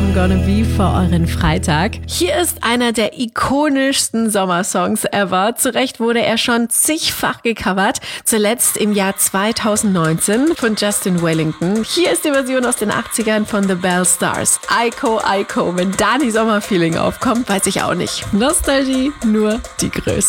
I'm Gonna Be für euren Freitag. Hier ist einer der ikonischsten Sommersongs ever. Zu Recht wurde er schon zigfach gecovert. Zuletzt im Jahr 2019 von Justin Wellington. Hier ist die Version aus den 80ern von The Bell Stars. Aiko, Aiko. Wenn da die Sommerfeeling aufkommt, weiß ich auch nicht. Nostalgie, nur die größte.